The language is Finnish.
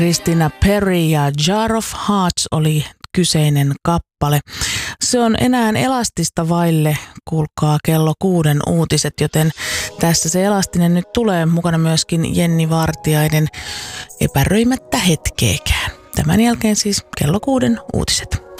Christina Perri ja Jar of Hearts oli kyseinen kappale. Se on enää elastista vaille, kuulkaa kello 6 uutiset, joten tässä se elastinen nyt tulee, mukana myöskin Jenni Vartiainen epäröimättä hetkeekään. Tämän jälkeen siis kello 6 uutiset.